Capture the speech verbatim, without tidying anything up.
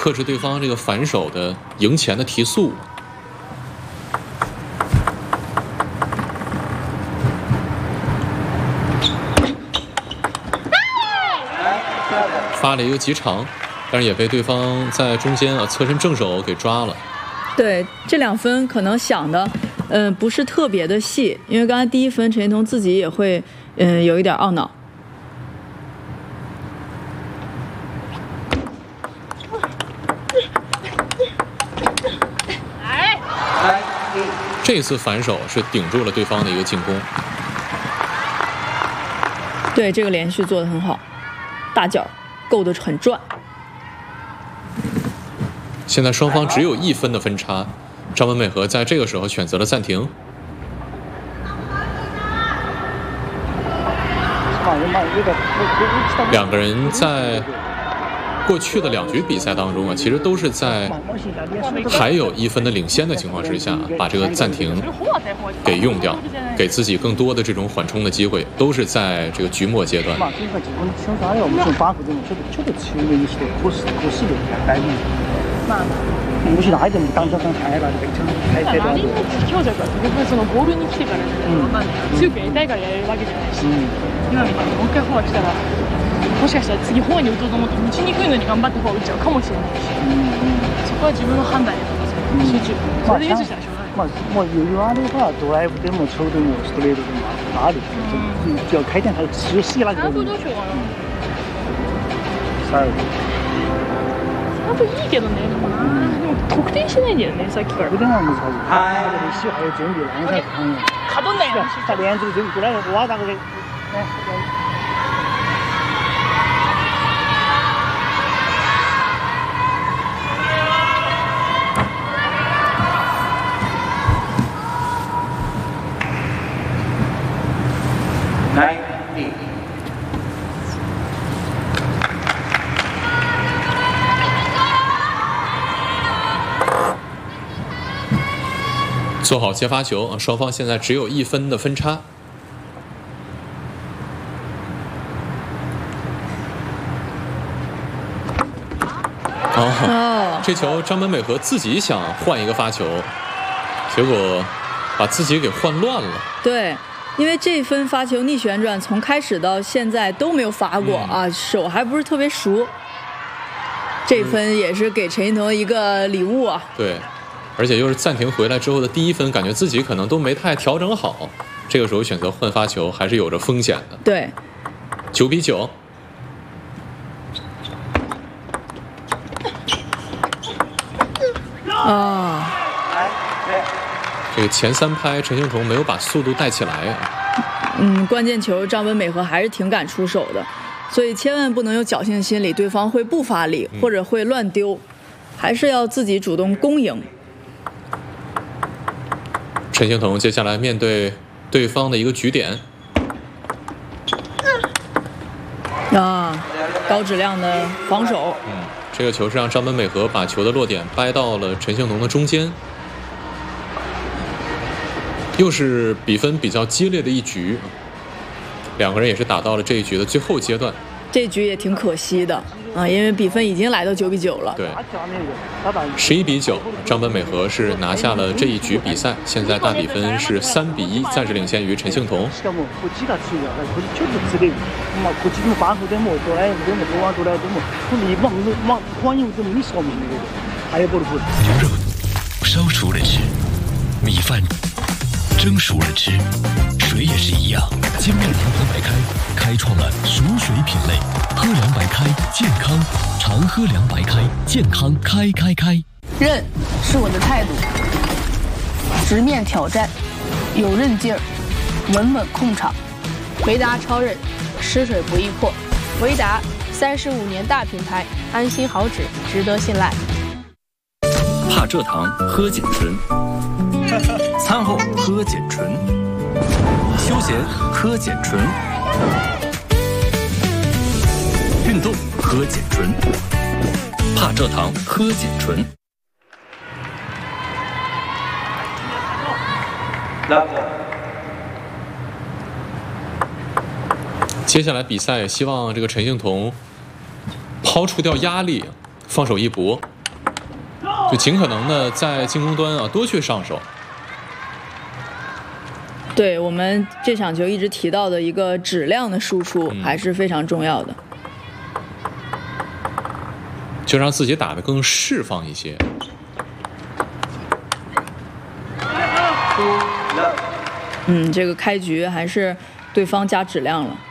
克制对方这个反手的赢前的提速。发了一个极长，但是也被对方在中间啊侧身正手给抓了。 对，这两分可能想的，嗯、呃，不是特别的细，因为刚才第一分陈欣彤自己也会，嗯、呃，有一点懊恼。 这次反手是顶住了对方的一个进攻。 对，这个连续做得很好，大脚够得很转。 现在双方只有一分的分差，张本美和在这个时候选择了暂停。两个人在过去的两局比赛当中啊，其实都是在还有一分的领先的情况之下，把这个暂停给用掉，给自己更多的这种缓冲的机会，都是在这个局末阶段。 もし相手も単調感早いから大体ラリーの強弱は結局そのボールに来てからじゃないと分かんない、強くやりたいからやれるわけじゃないし、今みたいにもう一回フォア来たらもしかしたら次フォアに打とうと思って打ちにくいのに頑張ってフォア打っちゃうかもしれないし、そこは自分の判断やと思うんですよ、集中それでミスしたらしょうがない。まあ、もう余裕あればドライブでも長でもストレートでもある、只要回転还是持续那个。サーブどうしようかな。サーブ。サーブいいけどね、でもな。得点しないんだよね、さっきから。得点は難しい。はい。一周还有準備何回か考え。卡頓だよ。他連続準備ドライブ終わったわけね。 做好接发球，双方现在只有一分的分差。哦，这球张本美和自己想换一个发球，结果把自己给换乱了。 对，因为这分发球逆旋转从开始到现在都没有发过、嗯、啊，手还不是特别熟。这分也是给陈欣彤一个礼物啊。 对。而且又是暂停回来之后的第一分，感觉自己可能都没太调整好，这个时候选择换发球还是有着风险的。 对， 九比九。 啊， 这个前三拍陈欣彤没有把速度带起来啊。 嗯，关键球张本美和还是挺敢出手的，所以千万不能有侥幸心理，对方会不发力或者会乱丢，还是要自己主动攻赢。 陈欣彤接下来面对对方的一个局点， 啊，高质量的防守。 嗯，这个球是让张本美和把球的落点掰到了陈欣彤的中间，又是比分比较激烈的一局，两个人也是打到了这一局的最后阶段。 这局也挺可惜的啊，因为比分已经来到九比九了。 对，十一比九，张本美和是拿下了这一局比赛，现在大比分是三比一，暂时领先于陈幸同。 牛肉烧熟了吃，米饭蒸熟了吃，水也是一样。精酿糖糖白开开创了熟水品类，喝凉白开健康，常喝凉白开健康开开开。 韧是我的态度，直面挑战，有韧劲儿，稳稳控场。维达超韧，吃水不易破。维达三十五年大品牌，安心好脂，值得信赖。 怕蔗糖喝碱醇，餐后喝碱醇，休闲喝碱醇，运动喝碱醇，怕蔗糖喝碱醇。 接下来比赛，希望这个陈幸同抛除掉压力，放手一搏。 就尽可能的在进攻端啊多去上手。 对我们这场球一直提到的一个质量的输出还是非常重要的， 就让自己打得更释放一些。 嗯，这个开局还是对方加质量了。